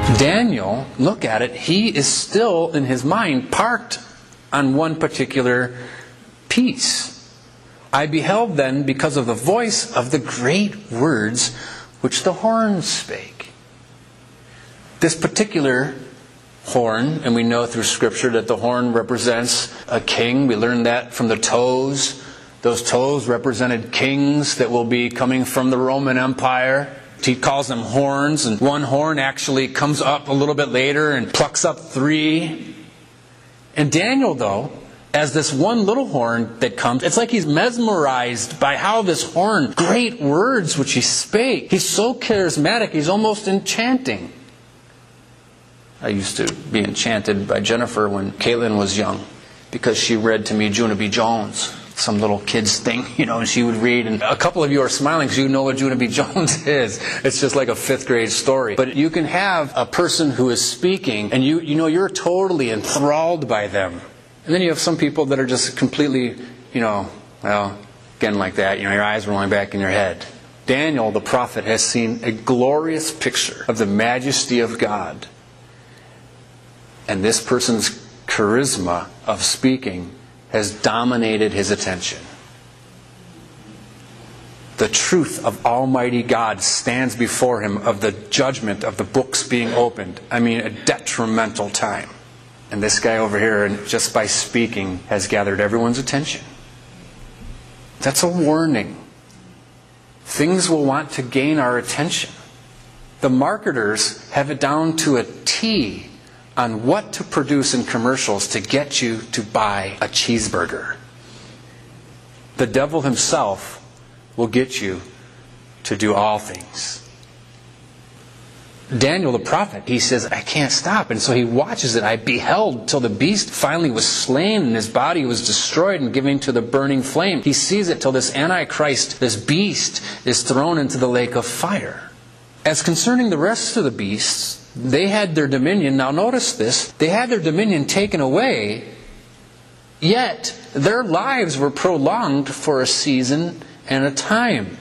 Daniel, look at it, he is still in his mind parked on one particular piece. I beheld then, because of the voice of the great words which the horn spake. This particular horn, and we know through Scripture that the horn represents a king. We learned that from the toes. Those toes represented kings that will be coming from the Roman Empire. He calls them horns, and one horn actually comes up a little bit later and plucks up 3. And Daniel, though, as this one little horn that comes, it's like he's mesmerized by how this horn, great words which he spake. He's so charismatic, he's almost enchanting. I used to be enchanted by Jennifer when Caitlin was young, because she read to me Juna B. Jones, some little kid's thing, and she would read. And a couple of you are smiling because you know what Juna B. Jones is. It's just like a 5th grade story. But you can have a person who is speaking, and you're totally enthralled by them. And then you have some people that are just completely, again like that, your eyes rolling back in your head. Daniel, the prophet, has seen a glorious picture of the majesty of God. And this person's charisma of speaking has dominated his attention. The truth of Almighty God stands before him, of the judgment of the books being opened. A detrimental time. And this guy over here, just by speaking, has gathered everyone's attention. That's a warning. Things will want to gain our attention. The marketers have it down to a T on what to produce in commercials to get you to buy a cheeseburger. The devil himself will get you to do all things. Daniel the prophet, he says, I can't stop. And so he watches it. I beheld till the beast finally was slain and his body was destroyed and given to the burning flame. He sees it till this Antichrist, this beast, is thrown into the lake of fire. As concerning the rest of the beasts, they had their dominion. Now notice this. They had their dominion taken away, yet their lives were prolonged for a season and a time.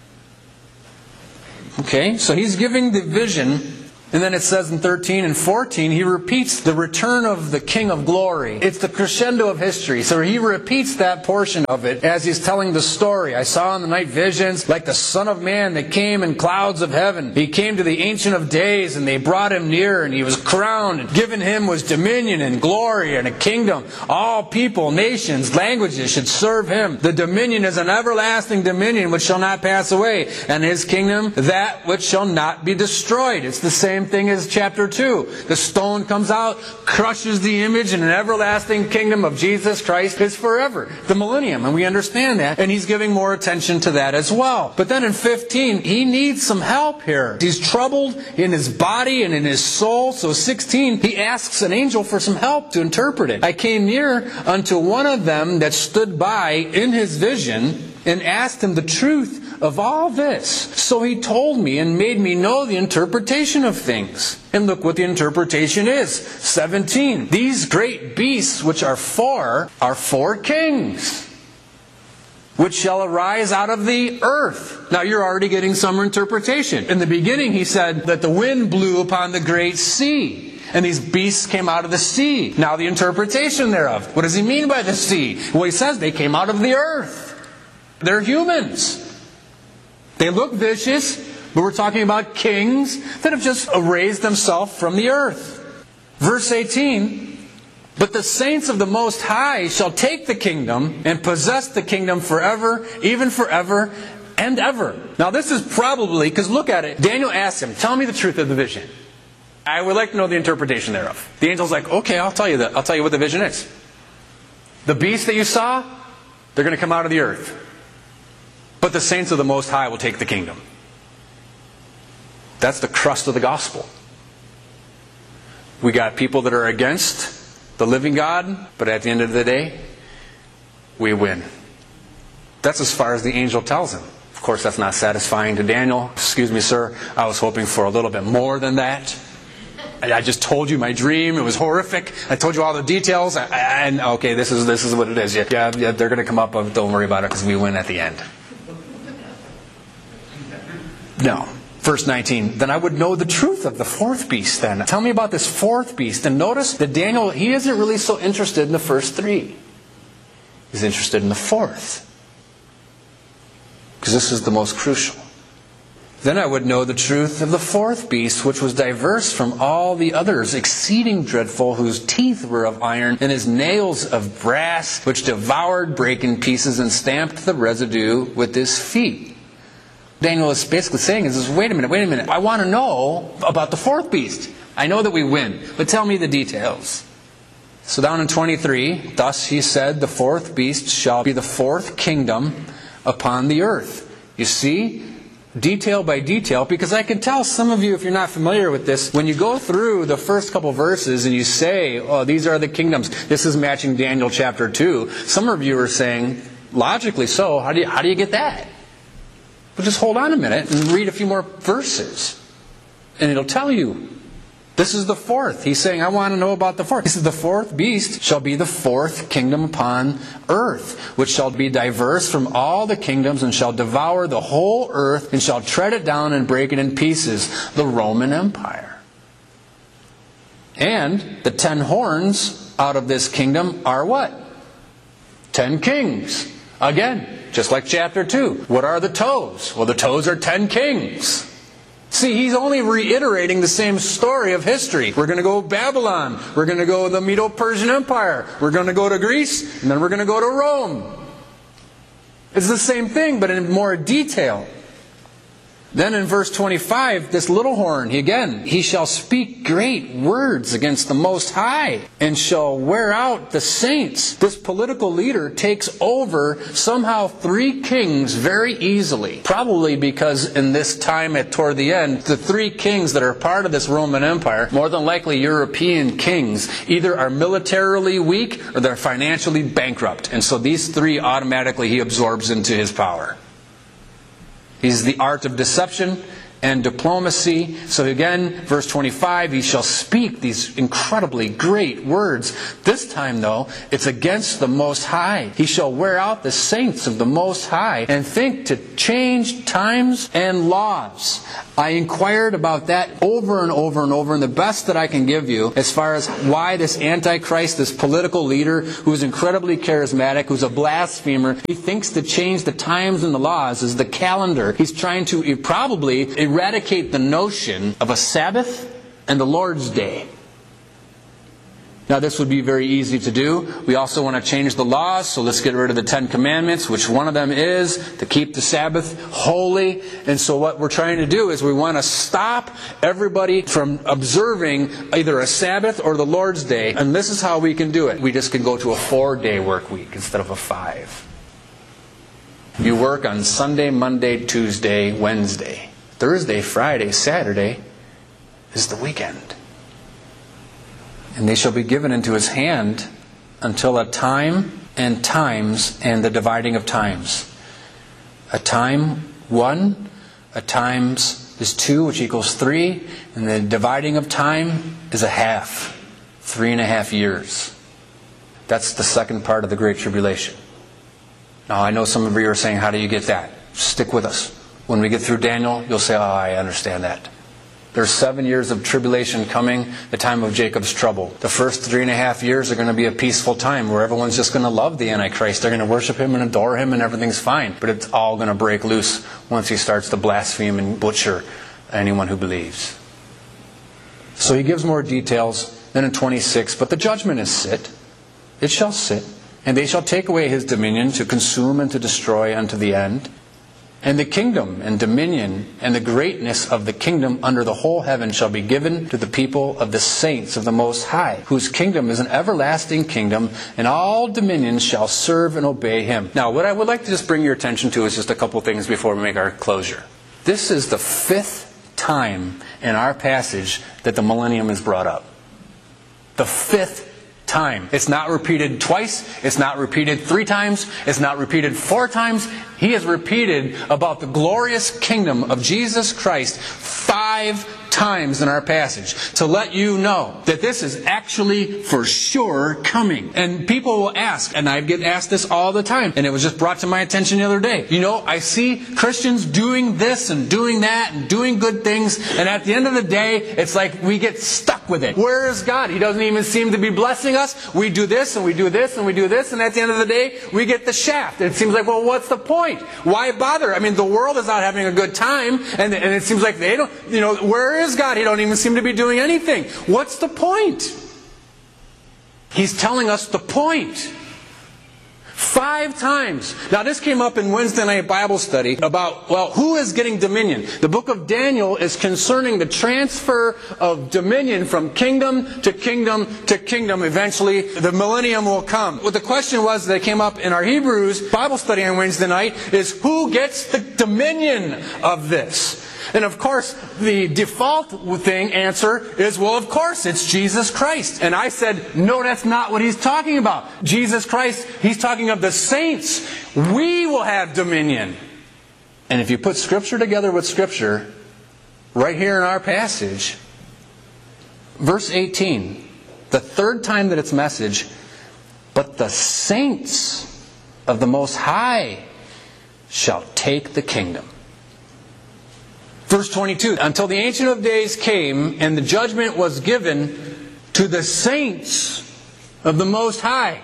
Okay, so he's giving the vision, and then it says in 13 and 14, he repeats the return of the King of Glory. It's the crescendo of history. So he repeats that portion of it as he's telling the story. I saw in the night visions like the Son of Man that came in clouds of heaven. He came to the Ancient of Days, and they brought him near, and he was crowned, and given him was dominion and glory and a kingdom. All people, nations, languages should serve him. The dominion is an everlasting dominion which shall not pass away, and his kingdom that which shall not be destroyed. It's the same thing as chapter 2. The stone comes out, crushes the image, and an everlasting kingdom of Jesus Christ is forever. The millennium, and we understand that. And he's giving more attention to that as well. But then in 15, he needs some help here. He's troubled in his body and in his soul. So 16, he asks an angel for some help to interpret it. I came near unto one of them that stood by in his vision, and asked him the truth of all this. So he told me and made me know the interpretation of things. And look what the interpretation is. 17. These great beasts which are 4 kings, which shall arise out of the earth. Now you're already getting some interpretation. In the beginning he said that the wind blew upon the great sea, and these beasts came out of the sea. Now the interpretation thereof. What does he mean by the sea? Well, he says they came out of the earth. They're humans. They look vicious, but we're talking about kings that have just erased themselves from the earth. Verse 18, but the saints of the Most High shall take the kingdom and possess the kingdom forever, even forever and ever. Now this is probably, because look at it, Daniel asks him, tell me the truth of the vision. I would like to know the interpretation thereof. The angel's like, okay, I'll tell you that. I'll tell you what the vision is. The beasts that you saw, they're going to come out of the earth. But the saints of the Most High will take the kingdom. That's the crust of the gospel. We got people that are against the living God, but at the end of the day, we win. That's as far as the angel tells him. Of course, that's not satisfying to Daniel. Excuse me, sir, I was hoping for a little bit more than that. I just told you my dream. It was horrific. I told you all the details. And okay, this is what it is. Yeah, they're going to come up, but don't worry about it because we win at the end. No. Verse 19, then I would know the truth of the fourth beast then. Tell me about this fourth beast. And notice that Daniel, he isn't really so interested in the first three. He's interested in the fourth. Because this is the most crucial. Then I would know the truth of the fourth beast, which was diverse from all the others, exceeding dreadful, whose teeth were of iron, and his nails of brass, which devoured, brake in pieces, and stamped the residue with his feet. Daniel is basically saying is, wait a minute. I want to know about the fourth beast. I know that we win, but tell me the details. So down in 23, thus he said, the fourth beast shall be the fourth kingdom upon the earth. You see, detail by detail, because I can tell some of you, if you're not familiar with this, when you go through the first couple verses and you say, oh, these are the kingdoms, this is matching Daniel chapter 2, some of you are saying, logically so, how do you get that? Well, just hold on a minute and read a few more verses. And it'll tell you. This is the fourth. He's saying, I want to know about the fourth. He says, the fourth beast shall be the fourth kingdom upon earth, which shall be diverse from all the kingdoms, and shall devour the whole earth, and shall tread it down and break it in pieces, the Roman Empire. And the 10 horns out of this kingdom are what? 10 kings. Again, just like chapter 2. What are the toes? Well, the toes are 10 kings. See, he's only reiterating the same story of history. We're going to go Babylon. We're going to go the Medo-Persian Empire. We're going to go to Greece. And then we're going to go to Rome. It's the same thing, but in more detail. Then in verse 25, this little horn, he shall speak great words against the Most High, and shall wear out the saints. This political leader takes over somehow 3 kings very easily. Probably because in this time toward the end, the 3 kings that are part of this Roman Empire, more than likely European kings, either are militarily weak or they're financially bankrupt. And so these 3 automatically he absorbs into his power. He's the art of deception and diplomacy. So again, verse 25, he shall speak these incredibly great words. This time, though, it's against the Most High. He shall wear out the saints of the Most High, and think to change times and laws. I inquired about that over and over and over, and the best that I can give you as far as why this Antichrist, this political leader who's incredibly charismatic, who's a blasphemer, he thinks to change the times and the laws is the calendar. He's trying to probably eradicate the notion of a Sabbath and the Lord's Day. Now this would be very easy to do. We also want to change the laws, so let's get rid of the 10 Commandments, which one of them is to keep the Sabbath holy. And so what we're trying to do is we want to stop everybody from observing either a Sabbath or the Lord's Day. And this is how we can do it. We just can go to a 4-day work week instead of a 5. You work on Sunday, Monday, Tuesday, Wednesday. Thursday, Friday, Saturday is the weekend. And they shall be given into his hand until a time and times and the dividing of times. A time 1, a times is 2, which equals 3, and the dividing of time is a half, 3.5 years. That's the second part of the Great Tribulation. Now I know some of you are saying, how do you get that? Stick with us. When we get through Daniel, you'll say, oh, I understand that. There's 7 years of tribulation coming, the time of Jacob's trouble. The first 3.5 years are going to be a peaceful time where everyone's just going to love the Antichrist. They're going to worship him and adore him and everything's fine. But it's all going to break loose once he starts to blaspheme and butcher anyone who believes. So he gives more details. Then in 26, but the judgment is sit. It shall sit. And they shall take away his dominion to consume and to destroy unto the end. And the kingdom and dominion and the greatness of the kingdom under the whole heaven shall be given to the people of the saints of the Most High, whose kingdom is an everlasting kingdom, and all dominions shall serve and obey him. Now, what I would like to just bring your attention to is just a couple things before we make our closure. This is the 5th time in our passage that the millennium is brought up. The 5th time. It's not repeated twice. It's not repeated 3 times. It's not repeated 4 times. He has repeated about the glorious kingdom of Jesus Christ 5 times in our passage to let you know that this is actually for sure coming. And people will ask, and I get asked this all the time, and it was just brought to my attention the other day. I see Christians doing this and doing that and doing good things, and at the end of the day, it's like we get stuck with it. Where is God? He doesn't even seem to be blessing us. We do this and we do this and we do this, and at the end of the day, we get the shaft. It seems like, well, what's the point? Why bother? I mean, the world is not having a good time, and it seems like they don't, where is God? He don't even seem to be doing anything. What's the point? He's telling us the point. 5 times. Now this came up in Wednesday night Bible study about, who is getting dominion? The book of Daniel is concerning the transfer of dominion from kingdom to kingdom to kingdom. Eventually, the millennium will come. What the question was that came up in our Hebrews Bible study on Wednesday night is, who gets the dominion of this? And of course, the default answer is, of course, it's Jesus Christ. And I said, no, that's not what he's talking about. Jesus Christ, he's talking of the saints. We will have dominion. And if you put Scripture together with Scripture, right here in our passage, verse 18, the third time that it's message, but the saints of the Most High shall take the kingdom. Verse 22, until the Ancient of Days came, and the judgment was given to the saints of the Most High.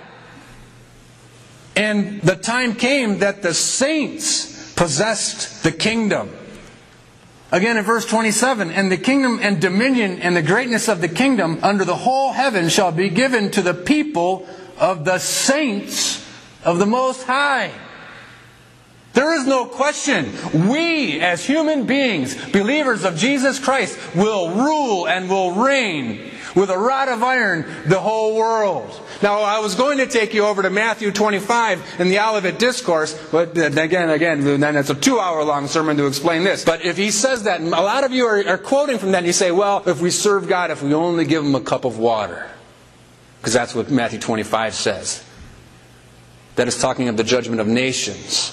And the time came that the saints possessed the kingdom. Again in verse 27, and the kingdom and dominion and the greatness of the kingdom under the whole heaven shall be given to the people of the saints of the Most High. There is no question. We, as human beings, believers of Jesus Christ, will rule and will reign with a rod of iron the whole world. Now, I was going to take you over to Matthew 25 in the Olivet Discourse, but again, then it's a 2-hour-long sermon to explain this. But if he says that, and a lot of you are quoting from that, and you say, if we serve God, if we only give Him a cup of water. Because that's what Matthew 25 says. That is talking of the judgment of nations.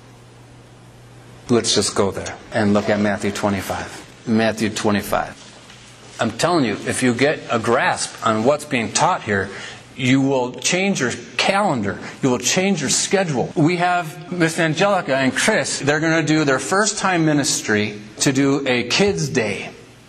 Let's just go there and look at Matthew 25. Matthew 25. I'm telling you, if you get a grasp on what's being taught here, you will change your calendar. You will change your schedule. We have Miss Angelica and Chris. They're going to do their first time ministry to do a kids' day.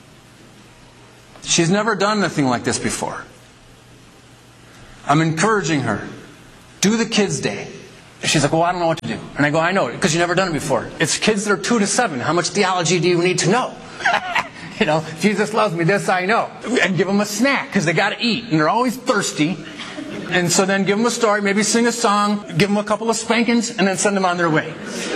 She's never done anything like this before. I'm encouraging her. Do the kids' day. She's like, I don't know what to do. And I go, I know, because you've never done it before. It's kids that are 2 to 7. How much theology do you need to know? Jesus loves me, this I know. And give them a snack, because they got to eat. And they're always thirsty. And so then give them a story, maybe sing a song, give them a couple of spankings, and then send them on their way.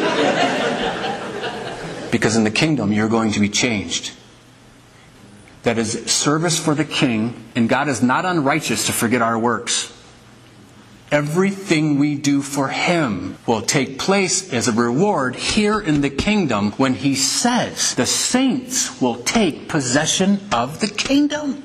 Because in the kingdom, you're going to be changed. That is service for the King, and God is not unrighteous to forget our works. Everything we do for Him will take place as a reward here in the kingdom when He says the saints will take possession of the kingdom.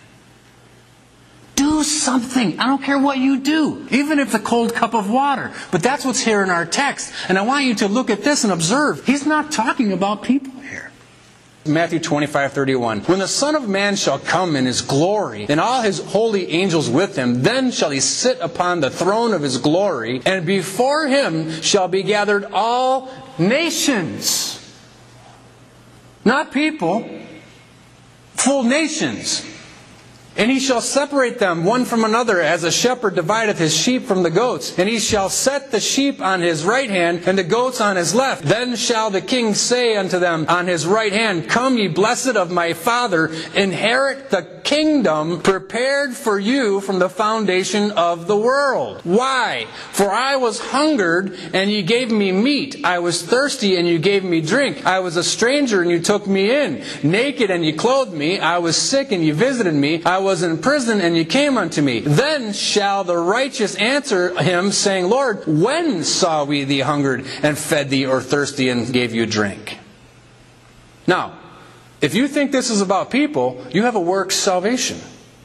Do something. I don't care what you do. Even if it's a cold cup of water. But that's what's here in our text. And I want you to look at this and observe. He's not talking about people here. Matthew 25:31. When the Son of Man shall come in His glory, and all His holy angels with Him, then shall He sit upon the throne of His glory, and before Him shall be gathered all nations. Not people. Full nations. And He shall separate them one from another, as a shepherd divideth his sheep from the goats. And He shall set the sheep on His right hand, and the goats on His left. Then shall the King say unto them on His right hand, Come ye blessed of my Father, inherit the kingdom prepared for you from the foundation of the world. Why? For I was hungered, and ye gave me meat. I was thirsty, and you gave me drink. I was a stranger, and you took me in. Naked, and ye clothed me. I was sick, and ye visited me. I was in prison, and ye came unto me. Then shall the righteous answer Him, saying, Lord, when saw we thee hungered, and fed thee, or thirsty, and gave you drink? Now, if you think this is about people, you have a works salvation.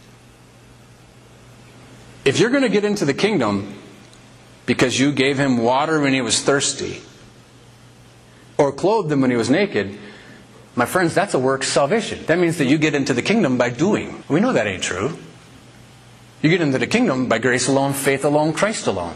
If you're going to get into the kingdom because you gave Him water when He was thirsty, or clothed Him when He was naked, My friends, that's a works salvation. That means that you get into the kingdom by doing. We know that ain't true. You get into the kingdom by grace alone, faith alone, Christ alone.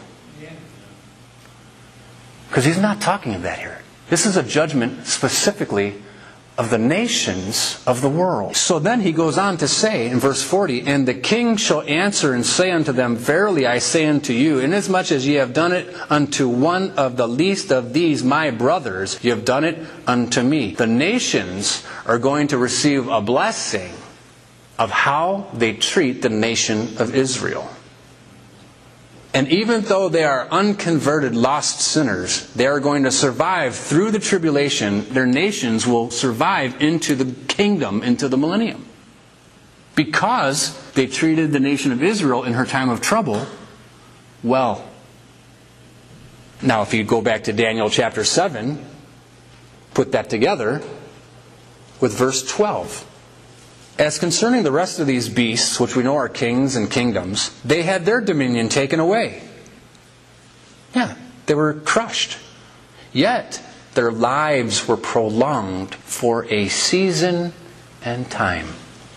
Because he's not talking of that here. This is a judgment specifically of the nations of the world. So then he goes on to say in verse 40, "And the king shall answer and say unto them, Verily I say unto you, inasmuch as ye have done it unto one of the least of these my brothers, ye have done it unto me." The nations are going to receive a blessing of how they treat the nation of Israel. And even though they are unconverted, lost sinners, they are going to survive through the tribulation. Their nations will survive into the kingdom, into the millennium. Because they treated the nation of Israel in her time of trouble well. Now, if you go back to Daniel chapter 7, put that together with verse 12. "As concerning the rest of these beasts, which we know are kings and kingdoms, they had their dominion taken away." Yeah, they were crushed. "Yet their lives were prolonged for a season and time."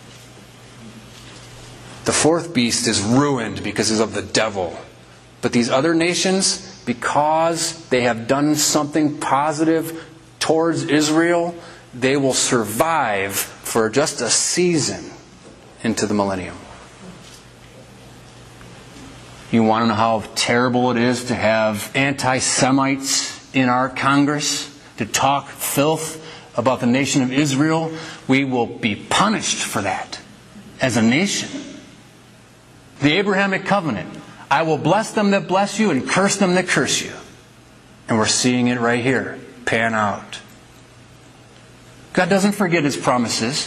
The fourth beast is ruined because of the devil. But these other nations, because they have done something positive towards Israel, they will survive for just a season into the millennium. You want to know how terrible it is to have anti-Semites in our Congress to talk filth about the nation of Israel? We will be punished for that as a nation. The Abrahamic covenant: "I will bless them that bless you and curse them that curse you." And we're seeing it right here pan out. God doesn't forget His promises.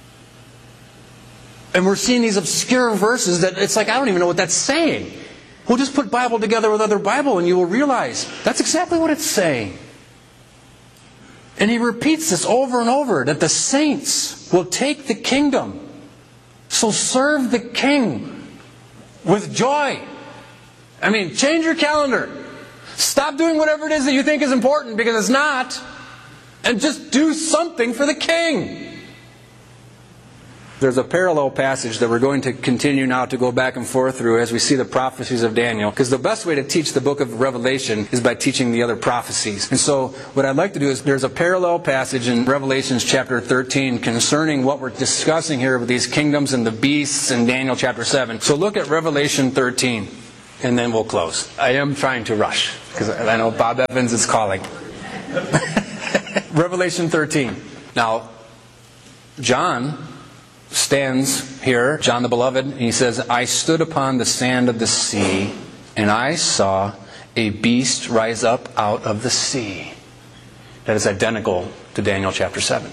And we're seeing these obscure verses that it's like, I don't even know what that's saying. We'll just put Bible together with other Bible and you will realize that's exactly what it's saying. And He repeats this over and over, that the saints will take the kingdom. So serve the King with joy. I mean, change your calendar. Stop doing whatever it is that you think is important, because it's not. And just do something for the King. There's a parallel passage that we're going to continue now to go back and forth through as we see the prophecies of Daniel. Because the best way to teach the book of Revelation is by teaching the other prophecies. And so what I'd like to do is, there's a parallel passage in Revelation chapter 13 concerning what we're discussing here with these kingdoms and the beasts in Daniel chapter 7. So look at Revelation 13 and then we'll close. I am trying to rush because I know Bob Evans is calling. Revelation 13. Now, John stands here, John the Beloved, and he says, "I stood upon the sand of the sea, and I saw a beast rise up out of the sea." That is identical to Daniel chapter 7.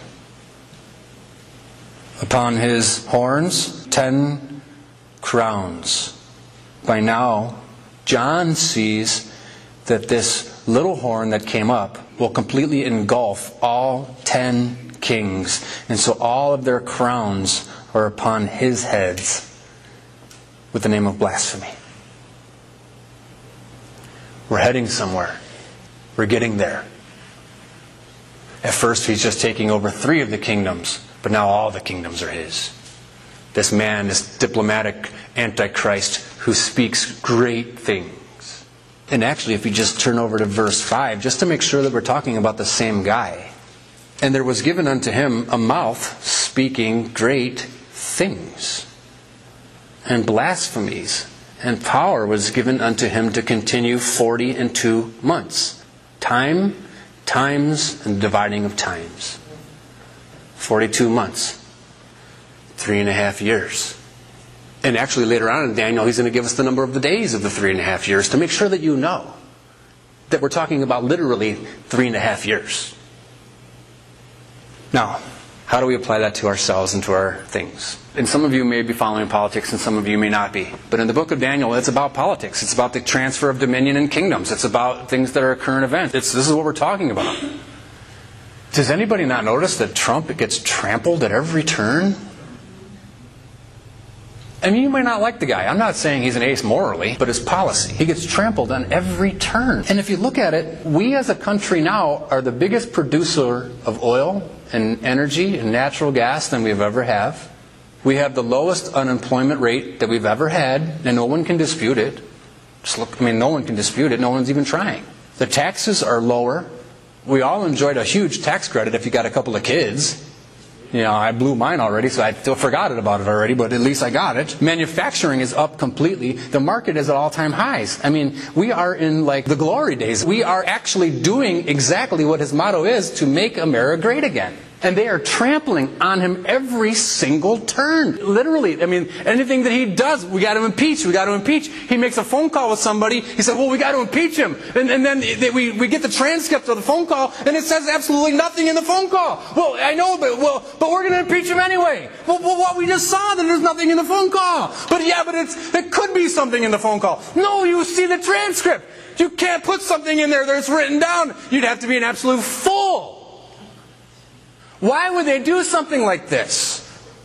"Upon his horns 10 crowns." By now, John sees that this little horn that came up will completely engulf all 10 kings. And so all of their crowns are upon his heads with the name of blasphemy. We're heading somewhere. We're getting there. At first he's just taking over 3 of the kingdoms, but now all the kingdoms are his. This man, this diplomatic antichrist who speaks great things. And actually, if you just turn over to verse 5, just to make sure that we're talking about the same guy. "And there was given unto him a mouth speaking great things, and blasphemies, and power was given unto him to continue 42 months. Time, times, and dividing of times. 42 months. 3.5 years. And actually later on in Daniel, he's going to give us the number of the days of the 3.5 years to make sure that you know that we're talking about literally 3.5 years. Now, how do we apply that to ourselves and to our things? And some of you may be following politics and some of you may not be. But in the book of Daniel, it's about politics. It's about the transfer of dominion and kingdoms. It's about things that are current events. This is what we're talking about. Does anybody not notice that Trump gets trampled at every turn? I mean, you might not like the guy. I'm not saying he's an ace morally, but his policy. He gets trampled on every turn. And if you look at it, we as a country now are the biggest producer of oil in energy and natural gas than we've ever have. We have the lowest unemployment rate that we've ever had, and no one can dispute it. No one can dispute it. No one's even trying. The taxes are lower. We all enjoyed a huge tax credit if you got a couple of kids. I blew mine already, so I still forgot about it already, but at least I got it. Manufacturing is up completely. The market is at all-time highs. We are in the glory days. We are actually doing exactly what his motto is, to make America great again. And they are trampling on him every single turn. Literally, anything that he does, we got to impeach. We got to impeach. He makes a phone call with somebody. He said, well, we got to impeach him. And then we get the transcript of the phone call, and it says absolutely nothing in the phone call. Well, I know, but we're going to impeach him anyway. Well, what we just saw, that there's nothing in the phone call. But it could be something in the phone call. No, you see the transcript. You can't put something in there that's written down. You'd have to be an absolute fool. Why would they do something like this?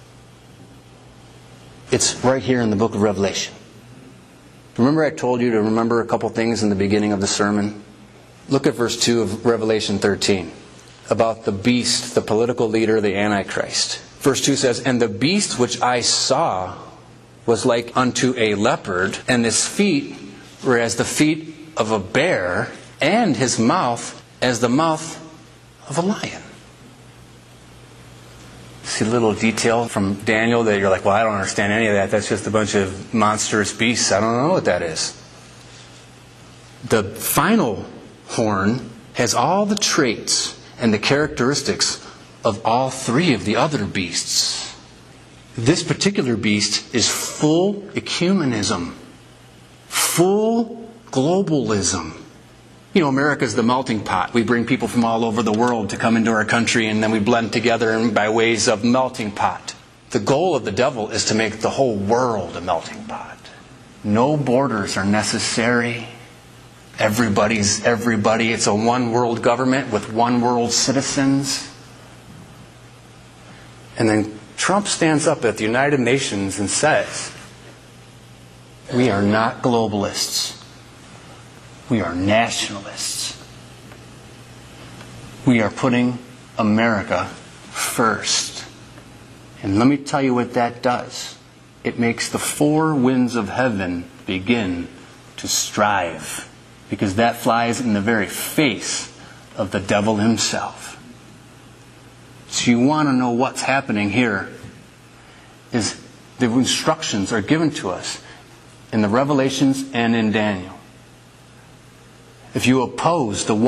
It's right here in the book of Revelation. Remember I told you to remember a couple things in the beginning of the sermon? Look at verse 2 of Revelation 13. About the beast, the political leader, the Antichrist. Verse 2 says, and the beast which I saw was like unto a leopard, and his feet were as the feet of a bear, and his mouth as the mouth of a lion. See a little detail from Daniel that you're like, well, I don't understand any of that. That's just a bunch of monstrous beasts. I don't know what that is. The final horn has all the traits and the characteristics of all three of the other beasts. This particular beast is full ecumenism, full globalism. America's the melting pot. We bring people from all over the world to come into our country, and then we blend together by ways of melting pot. The goal of the devil is to make the whole world a melting pot. No borders are necessary. Everybody's everybody. It's a one world government with one world citizens. And then Trump stands up at the United Nations and says, we are not globalists. We are nationalists. We are putting America first. And let me tell you what that does. It makes the four winds of heaven begin to strive, because that flies in the very face of the devil himself. So you want to know what's happening here is the instructions are given to us in the Revelations and in Daniel. If you oppose the